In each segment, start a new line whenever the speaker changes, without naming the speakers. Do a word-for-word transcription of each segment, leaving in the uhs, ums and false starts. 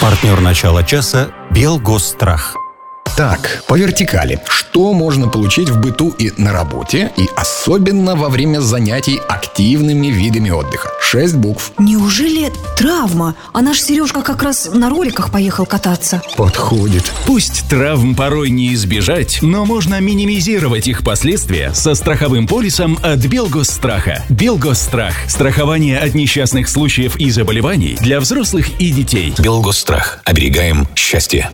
Партнер начала часа «Белгосстрах».
Так, по вертикали. Что можно получить в быту и на работе, и особенно во время занятий активными видами отдыха? Шесть букв.
Неужели травма? А наш Сережка как раз на роликах поехал кататься.
Подходит.
Пусть травм порой не избежать, но можно минимизировать их последствия со страховым полисом от Белгосстраха. Белгосстрах. Страхование от несчастных случаев и заболеваний для взрослых и детей.
Белгосстрах. Оберегаем счастье.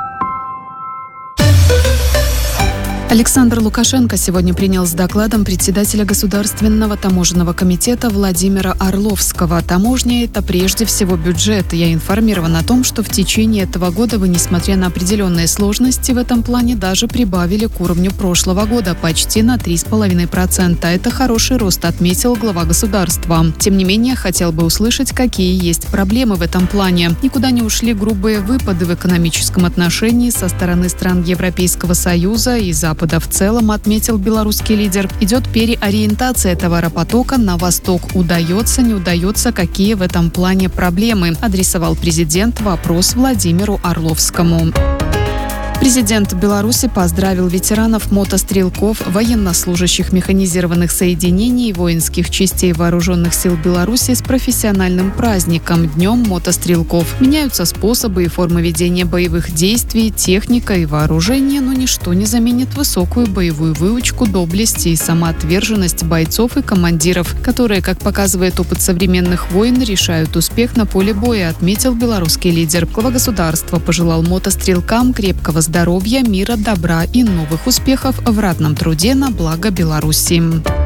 Александр Лукашенко сегодня принял с докладом председателя Государственного таможенного комитета Владимира Орловского. Таможня – это прежде всего бюджет. Я информирован о том, что в течение этого года вы, несмотря на определенные сложности, в этом плане даже прибавили к уровню прошлого года почти на три с половиной процента. Это хороший рост, отметил глава государства. Тем не менее, хотел бы услышать, какие есть проблемы в этом плане. Никуда не ушли грубые выпады в экономическом отношении со стороны стран Европейского Союза и Запада. В целом, отметил белорусский лидер, идет переориентация товаропотока на восток. Удается, не удается, какие в этом плане проблемы? Адресовал президент вопрос Владимиру Орловскому. Президент Беларуси поздравил ветеранов, мотострелков, военнослужащих механизированных соединений и воинских частей вооруженных сил Беларуси с профессиональным праздником – Днем мотострелков. Меняются способы и формы ведения боевых действий, техника и вооружение, но ничто не заменит высокую боевую выучку, доблесть и самоотверженность бойцов и командиров, которые, как показывает опыт современных войн, решают успех на поле боя, отметил белорусский лидер. Глава государства пожелал мотострелкам крепкого здоровья, мира, добра и новых успехов в ратном труде на благо Беларуси.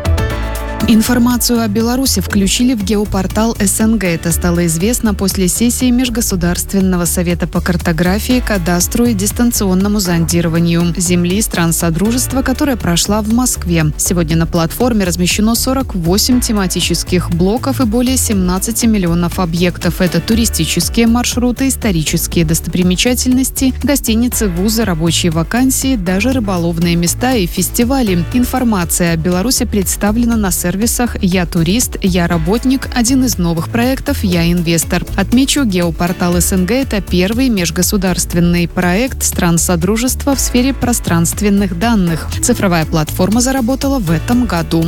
Информацию о Беларуси включили в геопортал СНГ. Это стало известно после сессии Межгосударственного совета по картографии, кадастру и дистанционному зондированию земли стран Содружества, которая прошла в Москве. Сегодня на платформе размещено сорок восемь тематических блоков и более семнадцать миллионов объектов. Это туристические маршруты, исторические достопримечательности, гостиницы, вузы, рабочие вакансии, даже рыболовные места и фестивали. Информация о Беларуси представлена на сайте сервисах «Я турист», «Я работник», один из новых проектов «Я инвестор». Отмечу, геопортал СНГ – это первый межгосударственный проект стран Содружества в сфере пространственных данных. Цифровая платформа заработала в этом году.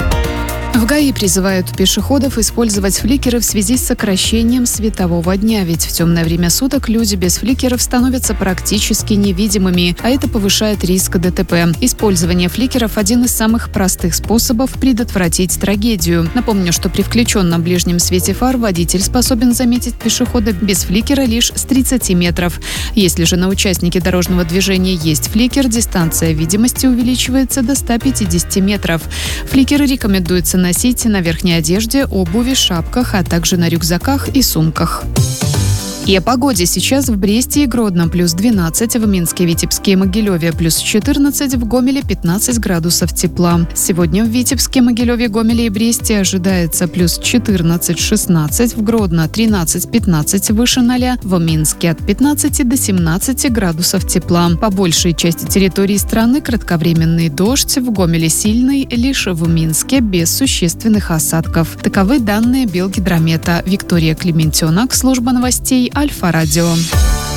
В ГАИ призывают пешеходов использовать фликеры в связи с сокращением светового дня, ведь в темное время суток люди без фликеров становятся практически невидимыми, а это повышает риск ДТП. Использование фликеров – один из самых простых способов предотвратить трагедию. Напомню, что при включенном ближнем свете фар водитель способен заметить пешехода без фликера лишь с тридцати метров. Если же на участнике дорожного движения есть фликер, дистанция видимости увеличивается до ста пятидесяти метров. Фликеры рекомендуется носить на верхней одежде, обуви, шапках, а также на рюкзаках и сумках. И о погоде. Сейчас в Бресте и Гродно плюс двенадцать, в Минске, Витебске и Могилеве плюс четырнадцать, в Гомеле пятнадцать градусов тепла. Сегодня в Витебске, Могилеве, Гомеле и Бресте ожидается плюс четырнадцать-шестнадцать, в Гродно тринадцать-пятнадцать выше ноля, в Минске от пятнадцати до семнадцати градусов тепла. По большей части территории страны кратковременный дождь, в Гомеле сильный, лишь в Минске без существенных осадков. Таковы данные Белгидромета. Виктория Клементенок, служба новостей Альфа-радио.